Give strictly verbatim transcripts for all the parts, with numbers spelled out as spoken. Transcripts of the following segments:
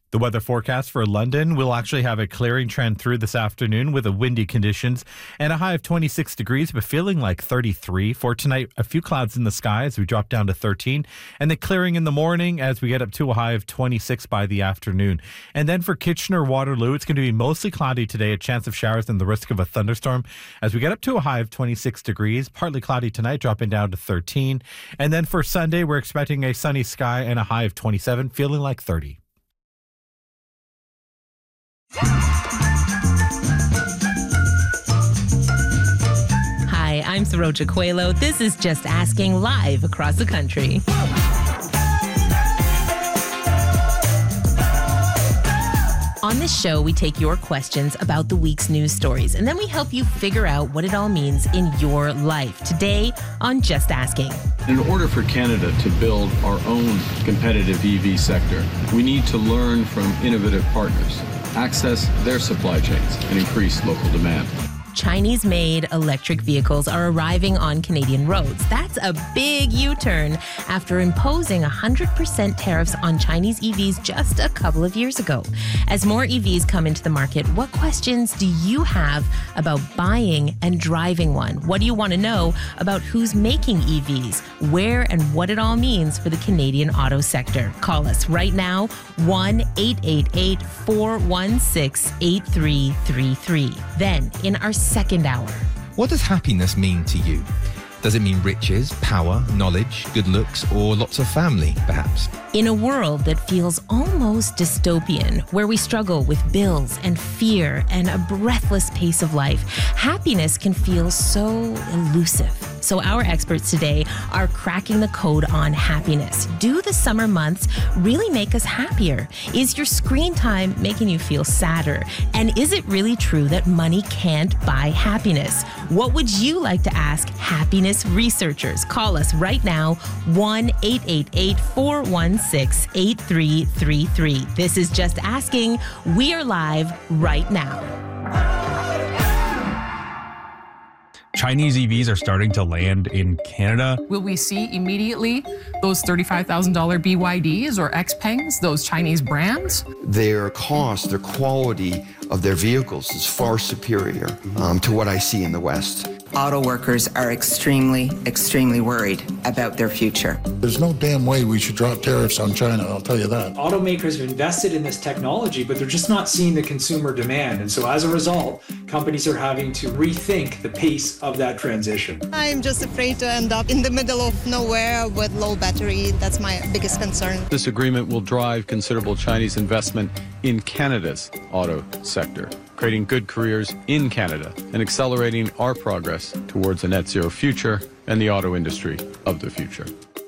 The weather forecast for London will actually have a clearing trend through this afternoon with a windy conditions and a high of twenty-six degrees, but feeling like thirty-three. For tonight, a few clouds in the sky as we drop down to thirteen, and the clearing in the morning as we get up to a high of twenty-six by the afternoon. And then for Kitchener-Waterloo, it's going to be mostly cloudy today, a chance of showers and the risk of a thunderstorm as we get up to a high of twenty-six degrees, partly cloudy tonight, dropping down to thirteen. And then for Sunday, we're expecting a sunny sky and a high of twenty-seven, feeling like thirty. Hi, I'm Saroja Coelho. This is Just Asking live across the country. On this show, we take your questions about the week's news stories, and then we help you figure out what it all means in your life. Today on Just Asking. In order for Canada to build our own competitive E V sector, we need to learn from innovative partners, access their supply chains, and increase local demand. Chinese-made electric vehicles are arriving on Canadian roads. That's a big U-turn after imposing one hundred percent tariffs on Chinese E Vs just a couple of years ago. As more E Vs come into the market, what questions do you have about buying and driving one? What do you want to know about who's making E Vs, where and what it all means for the Canadian auto sector? Call us right now, one eight eight eight, four one six, eight three three three. Then, in our second hour. What does happiness mean to you? Does it mean riches, power, knowledge, good looks, or lots of family, perhaps? In a world that feels almost dystopian, where we struggle with bills and fear and a breathless pace of life, happiness can feel so elusive. So our experts today are cracking the code on happiness. Do the summer months really make us happier? Is your screen time making you feel sadder? And is it really true that money can't buy happiness? What would you like to ask happiness researchers? Call us right now, one eight eight eight, four one six, eight three three three. This is Just Asking. We are live right now. Chinese E Vs are starting to land in Canada. Will we see immediately those thirty-five thousand dollars B Y Ds or Xpengs, those Chinese brands? Their cost, their quality of their vehicles is far superior um, to what I see in the West. Auto workers are extremely, extremely worried about their future. There's no damn way we should drop tariffs on China, I'll tell you that. Automakers have invested in this technology, but they're just not seeing the consumer demand. And so as a result, companies are having to rethink the pace of that transition. I'm just afraid to end up in the middle of nowhere with low battery. That's my biggest concern. This agreement will drive considerable Chinese investment in Canada's auto sector, creating good careers in Canada and accelerating our progress towards a net zero future and the auto industry of the future.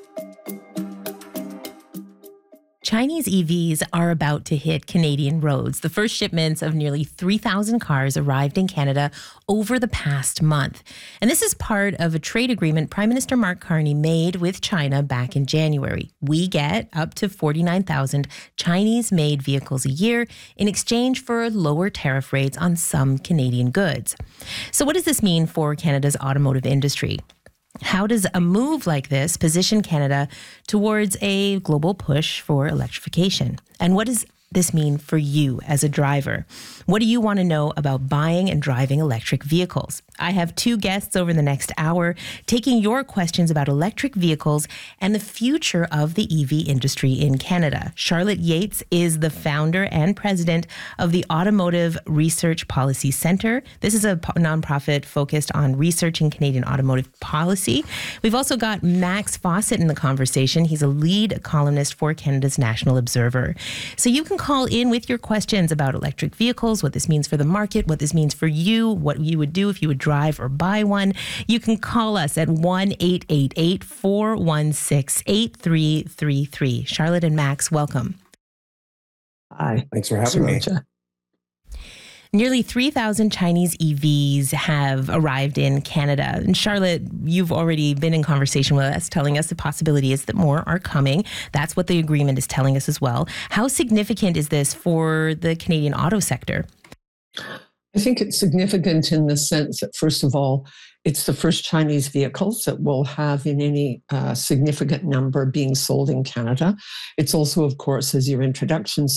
Chinese E Vs are about to hit Canadian roads. The first shipments of nearly three thousand cars arrived in Canada over the past month. And this is part of a trade agreement Prime Minister Mark Carney made with China back in January. We get up to forty-nine thousand Chinese-made vehicles a year in exchange for lower tariff rates on some Canadian goods. So what does this mean for Canada's automotive industry? How does a move like this position Canada towards a global push for electrification? And what does this mean for you as a driver? What do you want to know about buying and driving electric vehicles? I have two guests over the next hour taking your questions about electric vehicles and the future of the E V industry in Canada. Charlotte Yates is the founder and president of the Automotive Research Policy Centre. This is a nonprofit focused on researching Canadian automotive policy. We've also got Max Fawcett in the conversation. He's a lead columnist for Canada's National Observer. So you can call in with your questions about electric vehicles, what this means for the market, what this means for you, what you would do if you would drive or buy one. You can call us at one eight eight eight, four one six, eight three three three. Charlotte and Max, welcome. Hi. Thanks for having me. Nearly three thousand Chinese E Vs have arrived in Canada. And Charlotte, you've already been in conversation with us, telling us the possibility is that more are coming. That's what the agreement is telling us as well. How significant is this for the Canadian auto sector? I think it's significant in the sense that, first of all, it's the first Chinese vehicles that we'll have in any uh, significant number being sold in Canada. It's also, of course, as your introduction